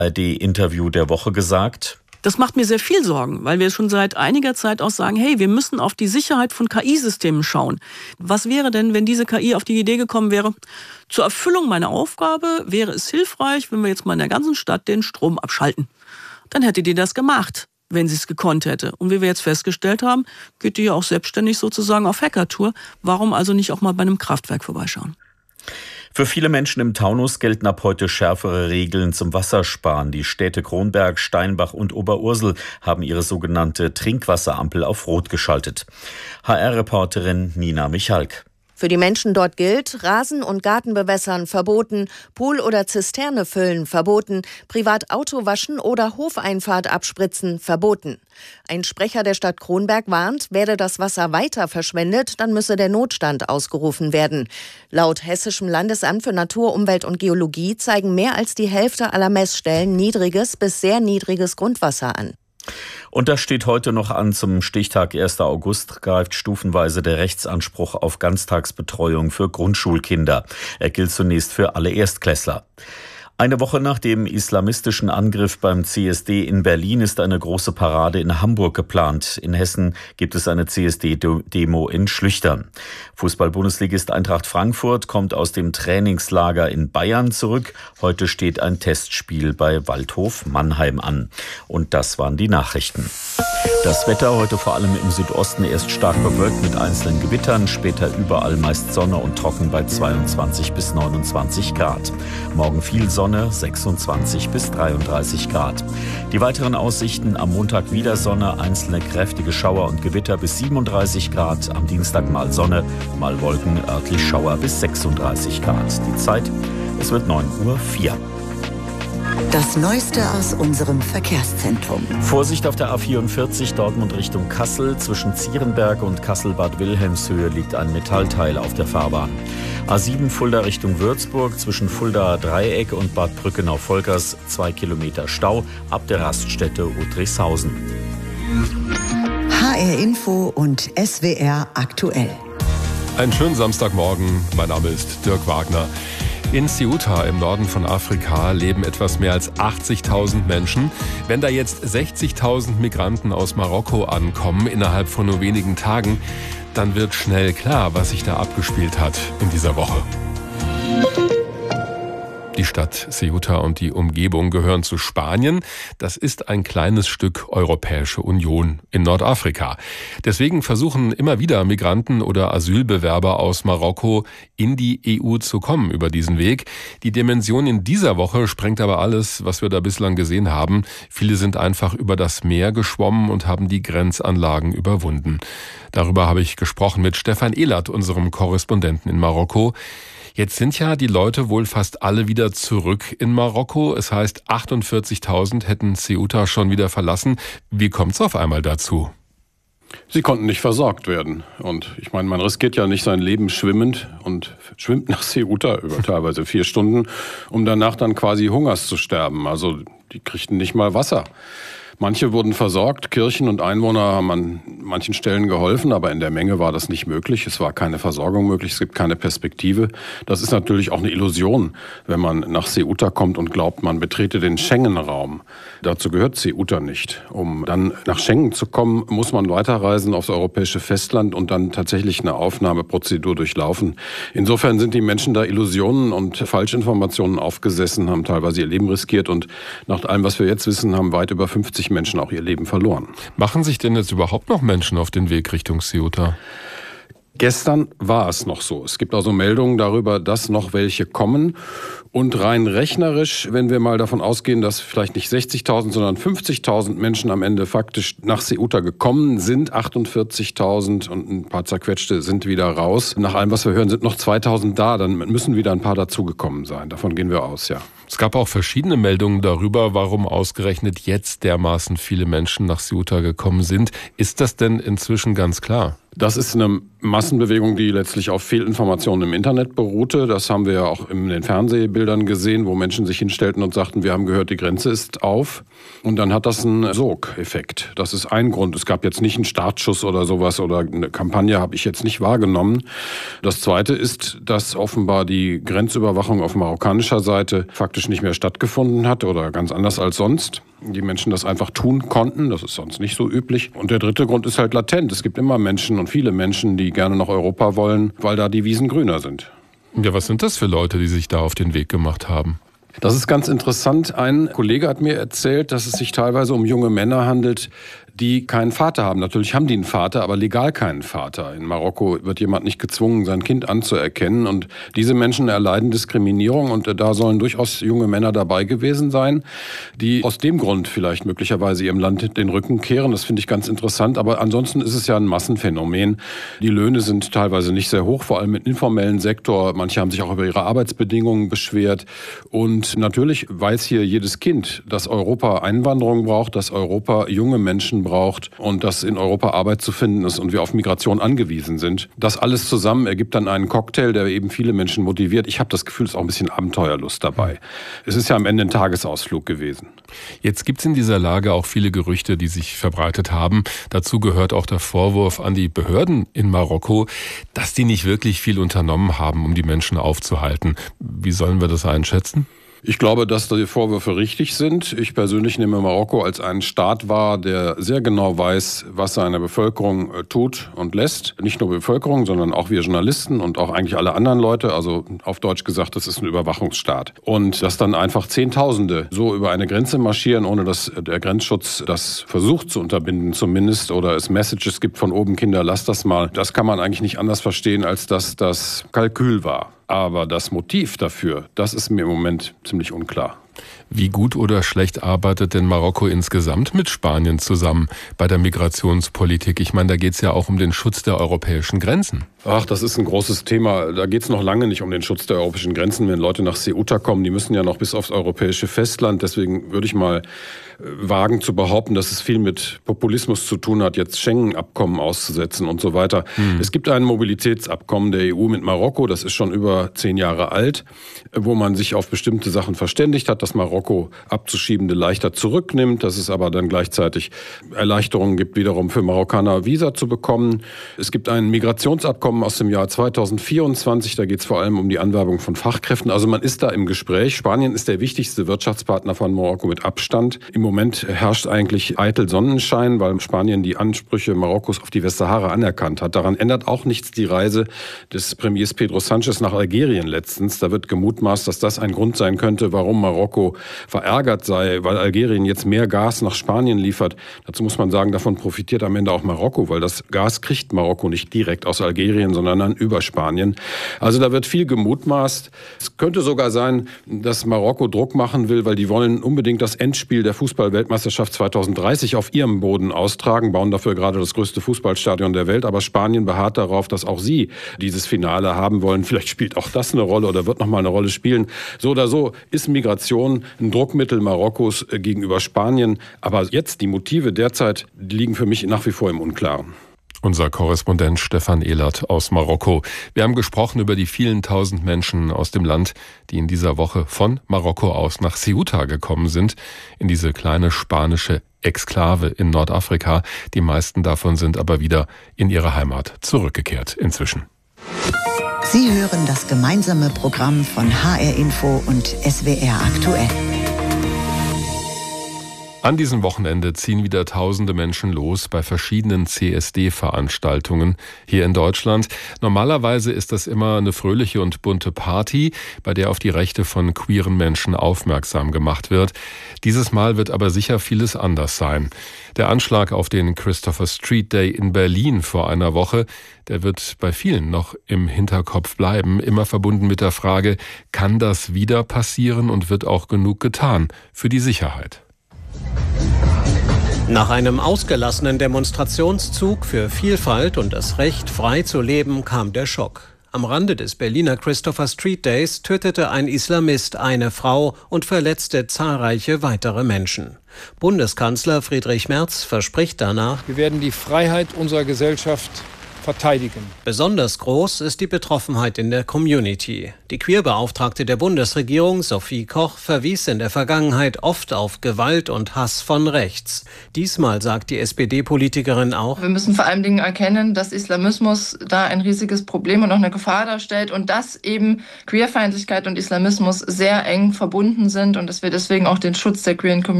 ARD-Interview der Woche gesagt: Das macht mir sehr viel Sorgen, weil wir schon seit einiger Zeit auch sagen, hey, wir müssen auf die Sicherheit von KI-Systemen schauen. Was wäre denn, wenn diese KI auf die Idee gekommen wäre, zur Erfüllung meiner Aufgabe wäre es hilfreich, wenn wir jetzt mal in der ganzen Stadt den Strom abschalten. Dann hätte die das gemacht, wenn sie es gekonnt hätte. Und wie wir jetzt festgestellt haben, geht die ja auch selbstständig sozusagen auf Hackertour. Warum also nicht auch mal bei einem Kraftwerk vorbeischauen? Für viele Menschen im Taunus gelten ab heute schärfere Regeln zum Wassersparen. Die Städte Kronberg, Steinbach und Oberursel haben ihre sogenannte Trinkwasserampel auf Rot geschaltet. HR-Reporterin Nina Michalk. Für die Menschen dort gilt, Rasen- und Gartenbewässern verboten, Pool oder Zisterne füllen verboten, Privatauto waschen oder Hofeinfahrt abspritzen verboten. Ein Sprecher der Stadt Kronberg warnt, werde das Wasser weiter verschwendet, dann müsse der Notstand ausgerufen werden. Laut Hessischem Landesamt für Natur, Umwelt und Geologie zeigen mehr als die Hälfte aller Messstellen niedriges bis sehr niedriges Grundwasser an. Und das steht heute noch an. Zum Stichtag 1. August greift stufenweise der Rechtsanspruch auf Ganztagsbetreuung für Grundschulkinder. Er gilt zunächst für alle Erstklässler. Eine Woche nach dem islamistischen Angriff beim CSD in Berlin ist eine große Parade in Hamburg geplant. In Hessen gibt es eine CSD-Demo in Schlüchtern. Fußball-Bundesligist Eintracht Frankfurt kommt aus dem Trainingslager in Bayern zurück. Heute steht ein Testspiel bei Waldhof Mannheim an. Und das waren die Nachrichten. Das Wetter heute vor allem im Südosten erst stark bewölkt mit einzelnen Gewittern, später überall meist Sonne und trocken bei 22 bis 29 Grad. Morgen viel Sonne, 26 bis 33 Grad. Die weiteren Aussichten: am Montag wieder Sonne, einzelne kräftige Schauer und Gewitter bis 37 Grad. Am Dienstag mal Sonne, mal Wolken, örtlich Schauer bis 36 Grad. Die Zeit: es wird 9:04 Uhr. Das Neueste aus unserem Verkehrszentrum. Vorsicht auf der A44 Dortmund Richtung Kassel. Zwischen Zierenberg und Kassel-Bad Wilhelmshöhe liegt ein Metallteil auf der Fahrbahn. A7 Fulda Richtung Würzburg. Zwischen Fuldaer Dreieck und Bad Brückenau-Volkers 2 Kilometer Stau ab der Raststätte Udrickhausen. HR Info und SWR aktuell. Einen schönen Samstagmorgen. Mein Name ist Dirk Wagner. In Ceuta im Norden von Afrika leben etwas mehr als 80.000 Menschen. Wenn da jetzt 60.000 Migranten aus Marokko ankommen innerhalb von nur wenigen Tagen, dann wird schnell klar, was sich da abgespielt hat in dieser Woche. Die Stadt Ceuta und die Umgebung gehören zu Spanien. Das ist ein kleines Stück Europäische Union in Nordafrika. Deswegen versuchen immer wieder Migranten oder Asylbewerber aus Marokko in die EU zu kommen über diesen Weg. Die Dimension in dieser Woche sprengt aber alles, was wir da bislang gesehen haben. Viele sind einfach über das Meer geschwommen und haben die Grenzanlagen überwunden. Darüber habe ich gesprochen mit Stefan Ehlert, unserem Korrespondenten in Marokko. Jetzt sind ja die Leute wohl fast alle wieder zurück in Marokko. Es heißt, 48.000 hätten Ceuta schon wieder verlassen. Wie kommt es auf einmal dazu? Sie konnten nicht versorgt werden. Und ich meine, man riskiert ja nicht sein Leben schwimmend und schwimmt nach Ceuta über teilweise 4 Stunden, um danach dann quasi Hungers zu sterben. Also die kriegten nicht mal Wasser. Manche wurden versorgt, Kirchen und Einwohner haben an manchen Stellen geholfen, aber in der Menge war das nicht möglich. Es war keine Versorgung möglich, es gibt keine Perspektive. Das ist natürlich auch eine Illusion, wenn man nach Ceuta kommt und glaubt, man betrete den Schengen-Raum. Dazu gehört Ceuta nicht. Um dann nach Schengen zu kommen, muss man weiterreisen aufs europäische Festland und dann tatsächlich eine Aufnahmeprozedur durchlaufen. Insofern sind die Menschen da Illusionen und Falschinformationen aufgesessen, haben teilweise ihr Leben riskiert und nach allem, was wir jetzt wissen, haben weit über 50 Menschen auch ihr Leben verloren. Machen sich denn jetzt überhaupt noch Menschen auf den Weg Richtung Ceuta? Gestern war es noch so. Es gibt also Meldungen darüber, dass noch welche kommen. Und rein rechnerisch, wenn wir mal davon ausgehen, dass vielleicht nicht 60.000, sondern 50.000 Menschen am Ende faktisch nach Ceuta gekommen sind, 48.000 und ein paar zerquetschte sind wieder raus. Nach allem, was wir hören, sind noch 2.000 da. Dann müssen wieder ein paar dazugekommen sein. Davon gehen wir aus, ja. Es gab auch verschiedene Meldungen darüber, warum ausgerechnet jetzt dermaßen viele Menschen nach Ceuta gekommen sind. Ist das denn inzwischen ganz klar? Das ist eine Massenbewegung, die letztlich auf Fehlinformationen im Internet beruhte. Das haben wir ja auch in den Fernsehbildern gesehen, wo Menschen sich hinstellten und sagten, wir haben gehört, die Grenze ist auf. Und dann hat das einen Sogeffekt. Das ist ein Grund. Es gab jetzt nicht einen Startschuss oder sowas oder eine Kampagne habe ich jetzt nicht wahrgenommen. Das Zweite ist, dass offenbar die Grenzüberwachung auf marokkanischer Seite faktisch nicht mehr stattgefunden hat oder ganz anders als sonst. Die Menschen das einfach tun konnten. Das ist sonst nicht so üblich. Und der dritte Grund ist halt latent. Es gibt immer Menschen und viele Menschen, die gerne nach Europa wollen, weil da die Wiesen grüner sind. Ja, was sind das für Leute, die sich da auf den Weg gemacht haben? Das ist ganz interessant. Ein Kollege hat mir erzählt, dass es sich teilweise um junge Männer handelt, die keinen Vater haben. Natürlich haben die einen Vater, aber legal keinen Vater. In Marokko wird jemand nicht gezwungen, sein Kind anzuerkennen. Und diese Menschen erleiden Diskriminierung. Und da sollen durchaus junge Männer dabei gewesen sein, die aus dem Grund vielleicht möglicherweise ihrem Land den Rücken kehren. Das finde ich ganz interessant. Aber ansonsten ist es ja ein Massenphänomen. Die Löhne sind teilweise nicht sehr hoch, vor allem im informellen Sektor. Manche haben sich auch über ihre Arbeitsbedingungen beschwert. Und natürlich weiß hier jedes Kind, dass Europa Einwanderung braucht, dass Europa junge Menschen braucht und dass in Europa Arbeit zu finden ist und wir auf Migration angewiesen sind. Das alles zusammen ergibt dann einen Cocktail, der eben viele Menschen motiviert. Ich habe das Gefühl, es ist auch ein bisschen Abenteuerlust dabei. Es ist ja am Ende ein Tagesausflug gewesen. Jetzt gibt es in dieser Lage auch viele Gerüchte, die sich verbreitet haben. Dazu gehört auch der Vorwurf an die Behörden in Marokko, dass die nicht wirklich viel unternommen haben, um die Menschen aufzuhalten. Wie sollen wir das einschätzen? Ich glaube, dass die Vorwürfe richtig sind. Ich persönlich nehme Marokko als einen Staat wahr, der sehr genau weiß, was seine Bevölkerung tut und lässt. Nicht nur Bevölkerung, sondern auch wir Journalisten und auch eigentlich alle anderen Leute. Also auf Deutsch gesagt, das ist ein Überwachungsstaat. Und dass dann einfach Zehntausende so über eine Grenze marschieren, ohne dass der Grenzschutz das versucht zu unterbinden zumindest oder es Messages gibt von oben, Kinder, lasst das mal. Das kann man eigentlich nicht anders verstehen, als dass das Kalkül war. Aber das Motiv dafür, das ist mir im Moment ziemlich unklar. Wie gut oder schlecht arbeitet denn Marokko insgesamt mit Spanien zusammen bei der Migrationspolitik? Ich meine, da geht es ja auch um den Schutz der europäischen Grenzen. Ach, das ist ein großes Thema. Da geht es noch lange nicht um den Schutz der europäischen Grenzen. Wenn Leute nach Ceuta kommen, die müssen ja noch bis aufs europäische Festland. Deswegen würde ich mal wagen zu behaupten, dass es viel mit Populismus zu tun hat, jetzt Schengen-Abkommen auszusetzen und so weiter. Es gibt ein Mobilitätsabkommen der EU mit Marokko, das ist schon über 10 Jahre alt, wo man sich auf bestimmte Sachen verständigt hat, dass Marokko Abzuschiebende leichter zurücknimmt, dass es aber dann gleichzeitig Erleichterungen gibt, wiederum für Marokkaner Visa zu bekommen. Es gibt ein Migrationsabkommen aus dem Jahr 2024, da geht es vor allem um die Anwerbung von Fachkräften. Also man ist da im Gespräch. Spanien ist der wichtigste Wirtschaftspartner von Marokko mit Abstand. Im Moment herrscht eigentlich eitel Sonnenschein, weil Spanien die Ansprüche Marokkos auf die Westsahara anerkannt hat. Daran ändert auch nichts die Reise des Premiers Pedro Sánchez nach Algerien letztens. Da wird gemutmaßt, dass das ein Grund sein könnte, warum Marokko verärgert sei, weil Algerien jetzt mehr Gas nach Spanien liefert. Dazu muss man sagen, davon profitiert am Ende auch Marokko, weil das Gas kriegt Marokko nicht direkt aus Algerien, sondern dann über Spanien. Also da wird viel gemutmaßt. Es könnte sogar sein, dass Marokko Druck machen will, weil die wollen unbedingt das Endspiel der Fußball-Weltmeisterschaft 2030 auf ihrem Boden austragen, bauen dafür gerade das größte Fußballstadion der Welt. Aber Spanien beharrt darauf, dass auch sie dieses Finale haben wollen. Vielleicht spielt auch das eine Rolle oder wird noch mal eine Rolle spielen. So oder so ist Migration ein Druckmittel Marokkos gegenüber Spanien. Aber jetzt die Motive derzeit liegen für mich nach wie vor im Unklaren. Unser Korrespondent Stefan Ehlert aus Marokko. Wir haben gesprochen über die vielen tausend Menschen aus dem Land, die in dieser Woche von Marokko aus nach Ceuta gekommen sind, in diese kleine spanische Exklave in Nordafrika. Die meisten davon sind aber wieder in ihre Heimat zurückgekehrt inzwischen. Sie hören das gemeinsame Programm von HR Info und SWR aktuell. An diesem Wochenende ziehen wieder tausende Menschen los bei verschiedenen CSD-Veranstaltungen hier in Deutschland. Normalerweise ist das immer eine fröhliche und bunte Party, bei der auf die Rechte von queeren Menschen aufmerksam gemacht wird. Dieses Mal wird aber sicher vieles anders sein. Der Anschlag auf den Christopher Street Day in Berlin vor einer Woche, der wird bei vielen noch im Hinterkopf bleiben, immer verbunden mit der Frage, kann das wieder passieren und wird auch genug getan für die Sicherheit? Nach einem ausgelassenen Demonstrationszug für Vielfalt und das Recht, frei zu leben, kam der Schock. Am Rande des Berliner Christopher Street Days tötete ein Islamist eine Frau und verletzte zahlreiche weitere Menschen. Bundeskanzler Friedrich Merz verspricht danach: Wir werden die Freiheit unserer Gesellschaft verteidigen. Besonders groß ist die Betroffenheit in der Community. Die Queerbeauftragte der Bundesregierung, Sophie Koch, verwies in der Vergangenheit oft auf Gewalt und Hass von rechts. Diesmal sagt die SPD-Politikerin auch: Wir müssen vor allen Dingen erkennen, dass Islamismus da ein riesiges Problem und auch eine Gefahr darstellt und dass eben Queerfeindlichkeit und Islamismus sehr eng verbunden sind und dass wir deswegen auch den Schutz der queeren Community